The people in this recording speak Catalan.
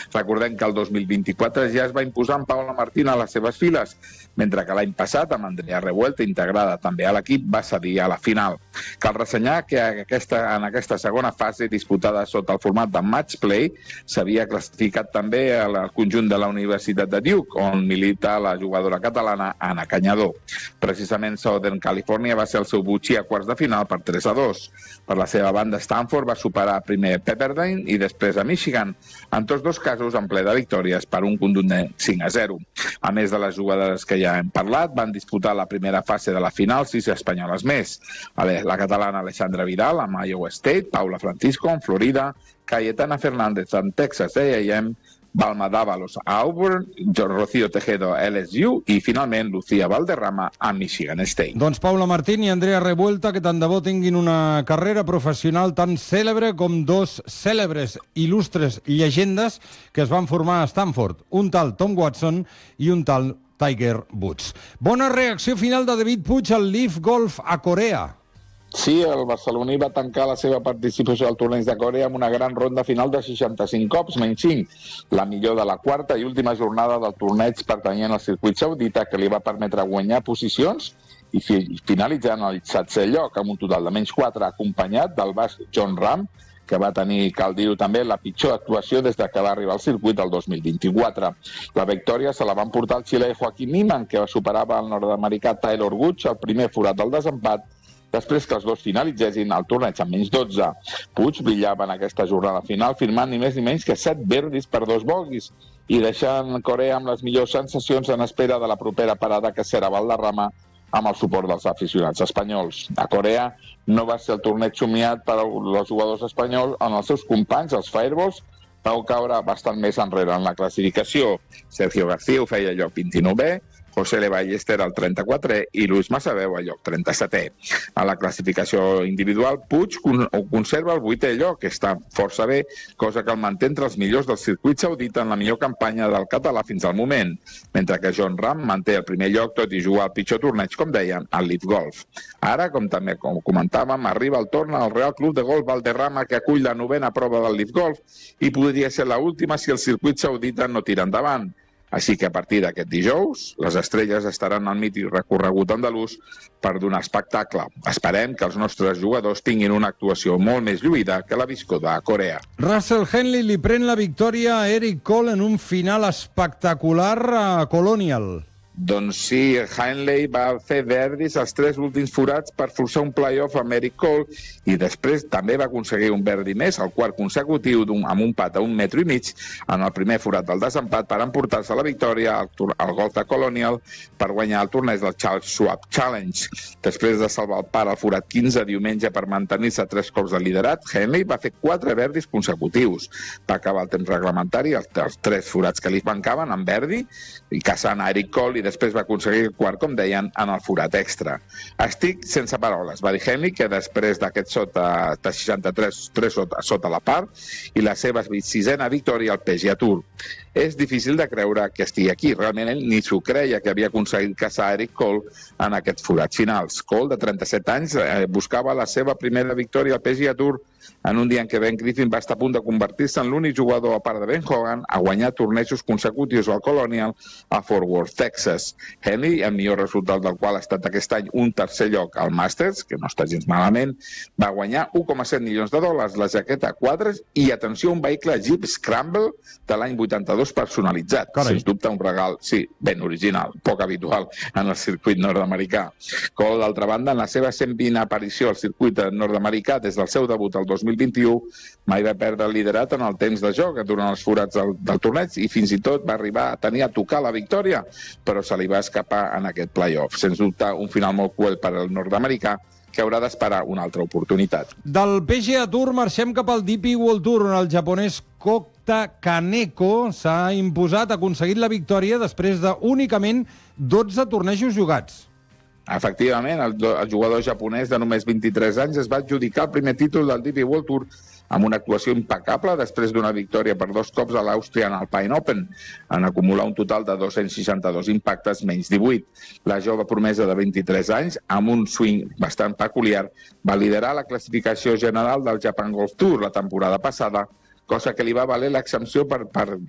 Recordem que el 2024 ja es va imposar en Paula Martín a les seves files, mentre que l'any passat, amb Andrea Revuelta, integrada també a l'equip, va cedir a la final. Cal ressenyar que en aquesta segona fase, disputada sota el format de match play, s'havia classificat també al conjunt de la Universitat de Duke, on milita la jugadora catalana Anna Canyadó. Precisament Southern California va ser el seu butxí a quarts de final per 3-2. Per la seva banda, Stanford va superar primer Pepperdine i després a Michigan, en tots dos casos en ple de victòries per un contundent 5-0. A més de les jugadores que ja hem parlat, van disputar la primera fase de la final 6 espanyoles més. La catalana Alexandra Vidal amb Iowa State, Paula Francisco en Florida, Cayetana Fernández en Texas A&M, Balma Dávalos a Auburn, Rocío Tejedo a LSU i, finalment, Lucía Valderrama a Michigan State. Doncs Paula Martín i Andrea Revuelta, que tant de bo tinguin una carrera professional tan cèlebre com dos cèlebres, il·lustres llegendes que es van formar a Stanford, un tal Tom Watson i un tal Tiger Woods. Bona reacció final de David Puig al Leaf Golf a Corea. Sí, el barceloní va tancar la seva participació al torneig de Corea amb una gran ronda final de 65 cops, menys 5, la millor de la quarta i última jornada del torneig pertanyent al circuit saudita, que li va permetre guanyar posicions i finalitzant el 7è lloc amb un total de menys 4, acompanyat del basc Jon Rahm, que va tenir, cal dir-ho també, la pitjor actuació des que va arribar al circuit el 2024. La victòria se la van portar el xilè Joaquim Niemann, que superava el nord-americà Taylor Gooch al primer forat del desempat, després que els dos finalitzessin el torneig amb menys 12. Puig brillava en aquesta jornada final, firmant ni més ni menys que 7 birdies per 2 bogies i deixant Corea amb les millors sensacions en espera de la propera parada, que serà Valderrama, amb el suport dels aficionats espanyols. A Corea no va ser el torneig somiat per als jugadors espanyols, on els seus companys, els Fireballs, vau caure bastant més enrere en la classificació. Sergio García ho feia lloc 29è, José Le Ballester al 34è i Luis Massabeu al lloc 37è. A la classificació individual, Puig conserva el 8è lloc, que està força bé, cosa que el manté entre els millors del circuit saudita en la millor campanya del català fins al moment, mentre que Jon Rahm manté el primer lloc, tot i jugar al pitjor torneig, com deien, al Leaf Golf. Ara, com comentàvem, arriba el torn al Real Club de Golf Valderrama, que acull la 9a prova del Leaf Golf i podria ser l'última si el circuit saudita no tira endavant. Així que a partir d'aquest dijous, les estrelles estaran al mític recorregut andalús per donar espectacle. Esperem que els nostres jugadors tinguin una actuació molt més lluïda que la viscuda a Corea. Russell Henley li pren la victòria a Eric Cole en un final espectacular a Colonial. Doncs sí, Henley va fer verdis els 3 últims forats per forçar un play-off amb Eric Cole i després també va aconseguir un verdi més, el quart consecutiu amb un pat a 1,5 metres en el primer forat del desempat per emportar-se la victòria al golf de Colonial per guanyar el torneig del Charles Schwab Challenge. Després de salvar el par al forat 15 diumenge per mantenir-se 3 cops de liderat, Henley va fer 4 verdis consecutius. Va acabar el temps reglamentari, els 3 forats que li mancaven en verdi, i caçant a Eric Cole, i després va aconseguir el quart, com deien, en el forat extra. Estic sense paraules, va dir Henley, que després d'aquest sota de 63 sota la part i la seva 6a victòria al PGA Tour. És difícil de creure que estigui aquí. Realment ell ni s'ho creia que havia aconseguit caçar Eric Cole en aquests forats finals. Cole, de 37 anys, buscava la seva primera victòria al PGA Tour en un dia en què Ben Griffin va estar a punt de convertir-se en l'únic jugador, a part de Ben Hogan, a guanyar tornejos consecutius al Colonial a Fort Worth, Texas. Henley, el millor resultat del qual ha estat aquest any un 3è lloc al Masters, que no està gens malament, va guanyar $1,7 milions, la jaqueta a quadres i, atenció, un vehicle Jeep Scramble de l'any 82 personalitzat. Carai. Sens dubte un regal, sí, ben original, poc habitual en el circuit nord-americà. Cole, d'altra banda, en la seva 120a aparició al circuit nord-americà des del seu debut al 2021, mai va perdre el liderat en el temps de joc durant els forats del torneig i fins i tot va arribar a tenir a tocar la victòria, però se li va escapar en aquest play-off. Sens dubte, un final molt cruel per al nord-americà, que haurà d'esperar una altra oportunitat. Del PGA Tour marxem cap al DP World Tour, on el japonès Kota Kaneko s'ha imposat, ha aconseguit la victòria després d'únicament 12 tornejos jugats. Efectivament, el jugador japonès de només 23 anys es va adjudicar el primer títol del DP World Tour amb una actuació impecable després d'una victòria per 2 cops a l'Austrian Alpine Open, en acumular un total de 262 impactes menys 18. La jove promesa de 23 anys, amb un swing bastant peculiar, va liderar la classificació general del Japan Golf Tour la temporada passada, cosa que li va valer l'exempció per